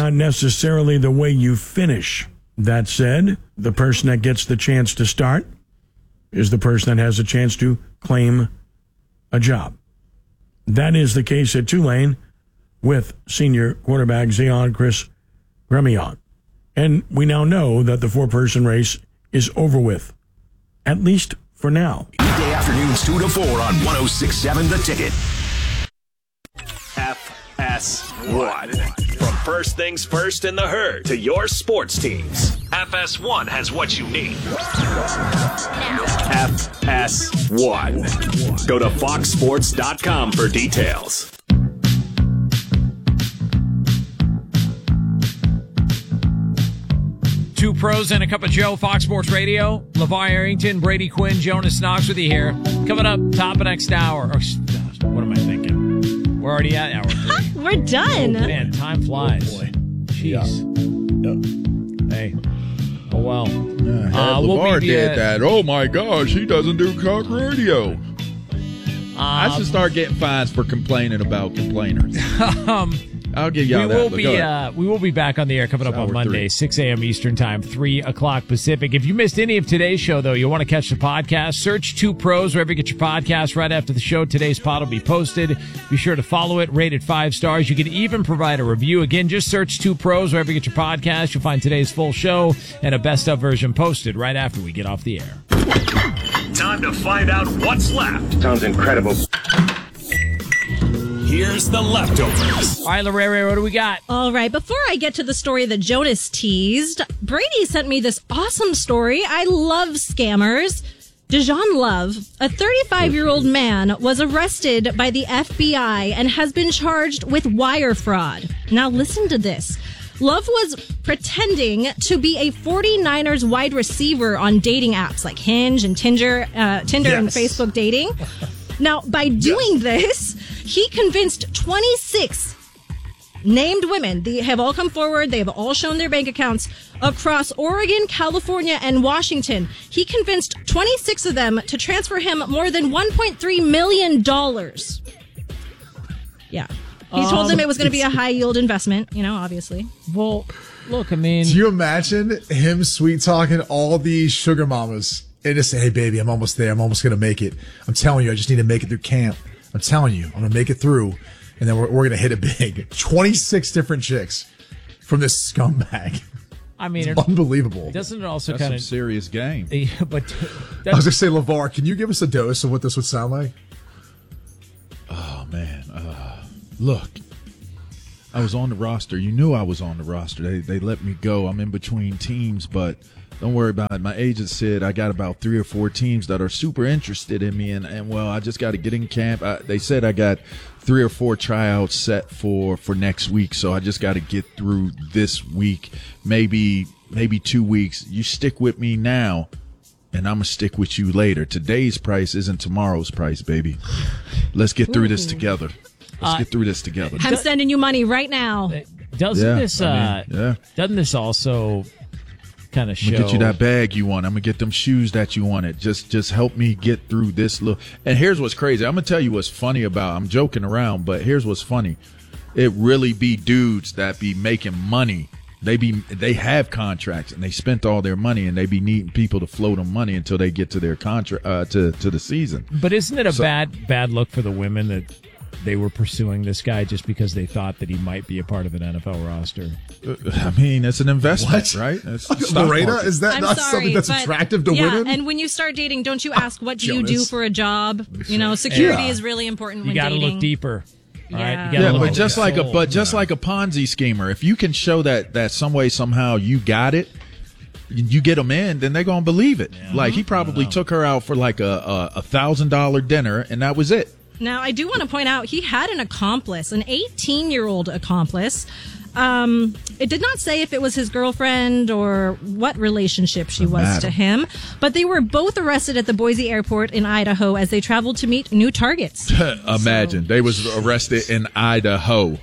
not necessarily the way you finish. That said, the person that gets the chance to start is the person that has a chance to claim a job. That is the case at Tulane with senior quarterback Zion Chris Gremillon. And we now know that the four-person race is over with, at least for now. Weekday afternoons 2 to 4 on 106.7 The Ticket. FS1. From first things first in the herd to your sports teams, FS1 has what you need. FS1. Go to foxsports.com for details. Two pros and a cup of Joe, Fox Sports Radio. LeVar Arrington, Brady Quinn, Jonas Knox with you here. Coming up, top of next hour. Or, what am I thinking? We're already at hour 3. We're done. Oh, man, time flies. Oh, boy. Jeez. Yeah. Hey. Oh, well. LeVar did that. Oh, my gosh. He doesn't do cock radio. I should start getting fines for complaining about complainers. I'll give y'all that. We will be back on the air coming up on Monday, 6 a.m. Eastern Time, 3 o'clock Pacific. If you missed any of today's show, though, you'll want to catch the podcast. Search Two Pros wherever you get your podcast. Right after the show, today's pod will be posted. Be sure to follow it, rate it 5 stars. You can even provide a review. Again, just search Two Pros wherever you get your podcast. You'll find today's full show and a best-of version posted right after we get off the air. Time to find out what's left. Sounds incredible. Here's the leftovers. All right, Larry, what do we got? All right, before I get to the story that Jonas teased, Brady sent me this awesome story. I love scammers. Dejan Love, a 35-year-old man, was arrested by the FBI and has been charged with wire fraud. Now listen to this. Love was pretending to be a 49ers wide receiver on dating apps like Hinge and Tinder and Facebook dating. Now, by doing this, he convinced 26 named women. They have all come forward. They have all shown their bank accounts across Oregon, California, and Washington. He convinced 26 of them to transfer him more than $1.3 million. Yeah. He told them it was going to be a high-yield investment, obviously. Well, look, I mean... Do you imagine him sweet-talking all these sugar mamas and just say, hey, baby, I'm almost there. I'm almost going to make it. I'm telling you, I just need to make it through camp. I'm telling you, I'm going to make it through, and then we're going to hit it big. 26 different chicks from this scumbag. I mean, it's unbelievable. Doesn't it also kind of serious game? But I was going to say, LeVar, can you give us a dose of what this would sound like? Oh, man. Look, I was on the roster. You knew I was on the roster. They let me go. I'm in between teams, but don't worry about it. My agent said I got about 3 or 4 teams that are super interested in me, and well, I just got to get in camp. They said I got 3 or 4 tryouts set for next week, so I just got to get through this week, maybe 2 weeks. You stick with me now, and I'm going to stick with you later. Today's price isn't tomorrow's price, baby. Let's get through this together. Let's get through this together. I'm sending you money right now. Doesn't this also kind of show? I'm gonna get you that bag you want. I'm gonna get them shoes that you wanted. Just help me get through this little. And here's what's crazy. I'm gonna tell you what's funny about. I'm joking around, but here's what's funny. It really be dudes that be making money. They have contracts and they spent all their money and they be needing people to float them money until they get to their contract to the season. But isn't it a bad look for the women that they were pursuing this guy just because they thought that he might be a part of an NFL roster? I mean, it's an investment, right? Lorena, is that not something that's attractive to women? And when you start dating, don't you ask, what do you do for a job? Security is really important when dating. You got to look deeper. Yeah, but just like a Ponzi schemer, if you can show that some way, somehow you got it, you get them in, then they're going to believe it. Yeah. Like he probably took her out for like a $1,000 dinner and that was it. Now, I do want to point out he had an accomplice, an 18-year-old accomplice. It did not say if it was his girlfriend or what relationship she was to him, but they were both arrested at the Boise airport in Idaho as they traveled to meet new targets. Imagine. They was arrested in Idaho.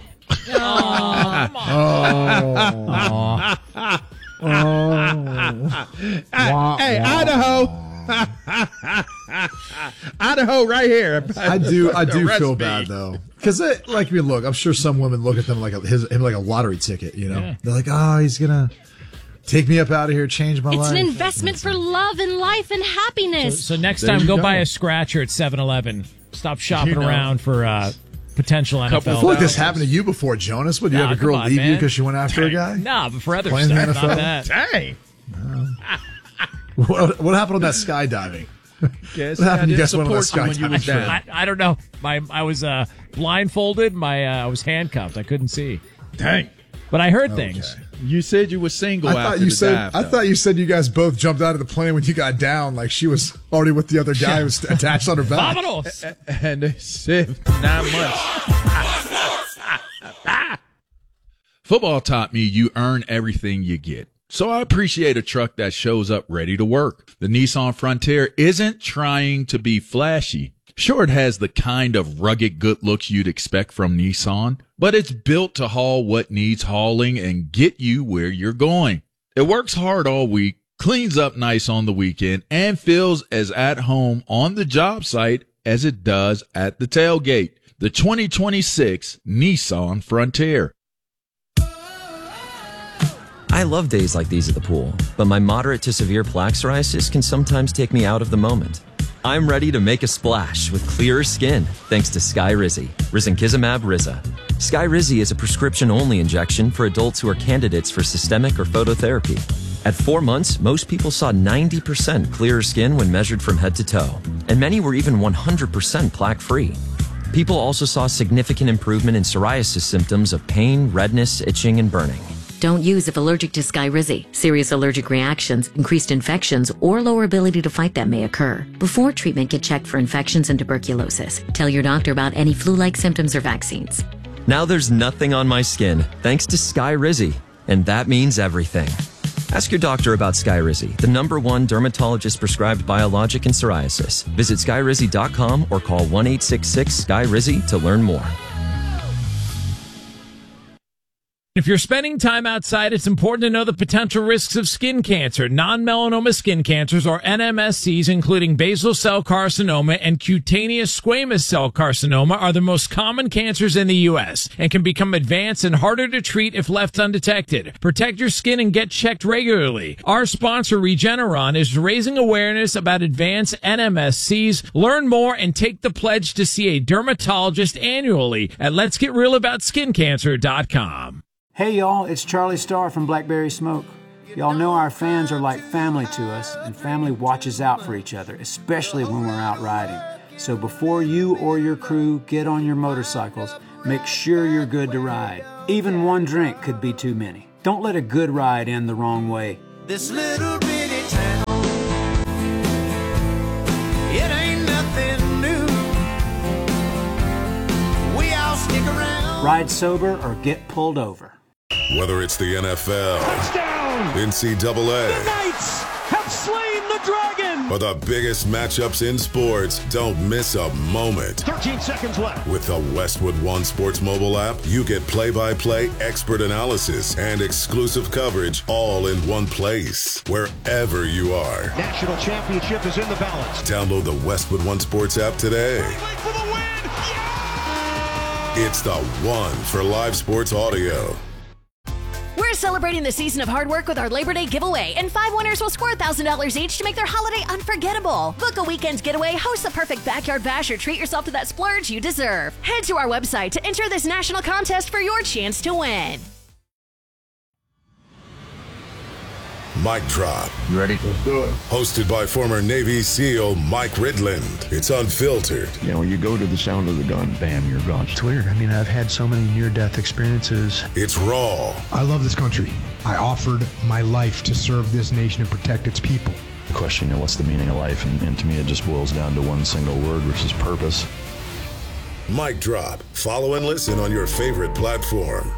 Hey, Idaho. Idaho, right here. I do Arrest feel me. bad though, because look, I'm sure some women look at them like him like a lottery ticket. You know, Yeah. they're like, oh, he's gonna take me up out of here, change my It's life. an investment for love and life and happiness. So next There time, you go go. buy a scratcher at 7-Eleven. Stop shopping You know. around for potential Couple I NFL. feel like this happened to you before, Jonas. Would you Nah, have a come girl on, leave you man. because she went after a guy? Nah, but for other Playing stuff, the not NFL? that. Dang. What happened on that skydiving? Guess What happened? I You guys didn't went on that support you when you was skydiving? down. I don't know. I was blindfolded. I was handcuffed. I couldn't see. Dang. But I heard things. You said you were single after the dive. I thought you said you guys both jumped out of the plane when you got down, like she was already with the other guy who was attached on her back. Vamonos. And they said 9 months. Football taught me you earn everything you get. So I appreciate a truck that shows up ready to work. The Nissan Frontier isn't trying to be flashy. Sure, it has the kind of rugged good looks you'd expect from Nissan, but it's built to haul what needs hauling and get you where you're going. It works hard all week, cleans up nice on the weekend, and feels as at home on the job site as it does at the tailgate. The 2026 Nissan Frontier. I love days like these at the pool, but my moderate to severe plaque psoriasis can sometimes take me out of the moment. I'm ready to make a splash with clearer skin thanks to Skyrizi, Risankizumab Riza. Skyrizi is a prescription-only injection for adults who are candidates for systemic or phototherapy. At 4 months, most people saw 90% clearer skin when measured from head to toe, and many were even 100% plaque-free. People also saw significant improvement in psoriasis symptoms of pain, redness, itching, and burning. Don't use if allergic to Skyrizi. Serious allergic reactions, increased infections, or lower ability to fight them may occur. Before treatment, get checked for infections and tuberculosis. Tell your doctor about any flu-like symptoms or vaccines. Now there's nothing on my skin thanks to Skyrizi, and that means everything. Ask your doctor about Skyrizi, the #1 dermatologist-prescribed biologic in psoriasis. Visit Skyrizi.com or call 1-866-SKYRIZI to learn more. If you're spending time outside, it's important to know the potential risks of skin cancer. Non-melanoma skin cancers, or NMSCs, including basal cell carcinoma and cutaneous squamous cell carcinoma, are the most common cancers in the U.S. and can become advanced and harder to treat if left undetected. Protect your skin and get checked regularly. Our sponsor, Regeneron, is raising awareness about advanced NMSCs. Learn more and take the pledge to see a dermatologist annually at letsgetrealaboutSkinCancer.com. Hey y'all, it's Charlie Starr from Blackberry Smoke. Y'all know our fans are like family to us, and family watches out for each other, especially when we're out riding. So before you or your crew get on your motorcycles, make sure you're good to ride. Even one drink could be too many. Don't let a good ride end the wrong way. This little bitty town, it ain't nothing new. We all stick around. Ride sober or get pulled over. Whether it's the NFL, Touchdown! NCAA, The Knights have slain the dragon! or the biggest matchups in sports, don't miss a moment. 13 seconds left. With the Westwood One Sports mobile app, you get play-by-play expert analysis and exclusive coverage all in one place, wherever you are. National championship is in the balance. Download the Westwood One Sports app today. For the win! Yeah! It's the one for live sports audio. We're celebrating the season of hard work with our Labor Day giveaway, and 5 winners will score $1,000 each to make their holiday unforgettable. Book a weekend getaway, host the perfect backyard bash, or treat yourself to that splurge you deserve. Head to our website to enter this national contest for your chance to win. Mic Drop. You ready? Let's do it. Hosted by former Navy SEAL Mike Ridland. It's unfiltered. You know, you go to the sound of the gun, bam, you're gone. It's weird. I mean, I've had so many near-death experiences. It's raw. I love this country. I offered my life to serve this nation and protect its people. The question, you know, what's the meaning of life? And to me, it just boils down to one single word, which is purpose. Mic Drop. Follow and listen on your favorite platform.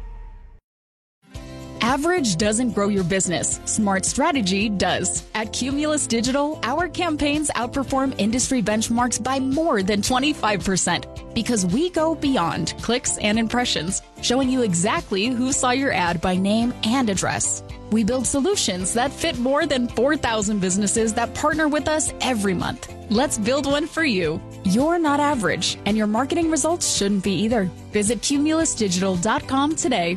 Average doesn't grow your business. Smart strategy does. At Cumulus Digital, our campaigns outperform industry benchmarks by more than 25% because we go beyond clicks and impressions, showing you exactly who saw your ad by name and address. We build solutions that fit more than 4,000 businesses that partner with us every month. Let's build one for you. You're not average, and your marketing results shouldn't be either. Visit cumulusdigital.com today.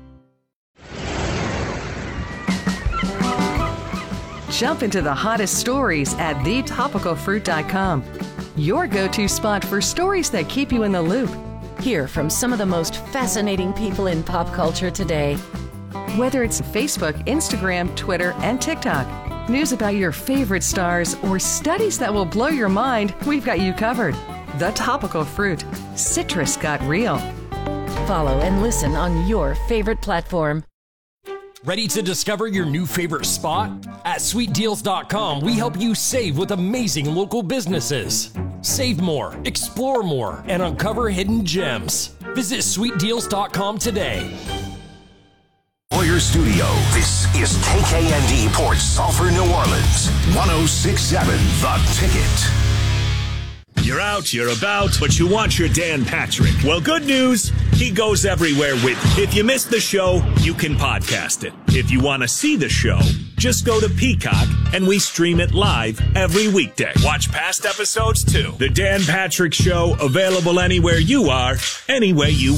Jump into the hottest stories at thetopicalfruit.com. Your go-to spot for stories that keep you in the loop. Hear from some of the most fascinating people in pop culture today. Whether it's Facebook, Instagram, Twitter, and TikTok, news about your favorite stars, or studies that will blow your mind, we've got you covered. The Topical Fruit. Citrus got real. Follow and listen on your favorite platform. Ready to discover your new favorite spot? At sweetdeals.com, we help you save with amazing local businesses. Save more, explore more, and uncover hidden gems. Visit sweetdeals.com today. For your studio, this is KKND Port Sulphur, New Orleans, 106.7 The Ticket. You're out, you're about, but you want your Dan Patrick. Well, good news, he goes everywhere with you. If you missed the show, you can podcast it. If you want to see the show, just go to Peacock and we stream it live every weekday. Watch past episodes too. The Dan Patrick Show, available anywhere you are, any way you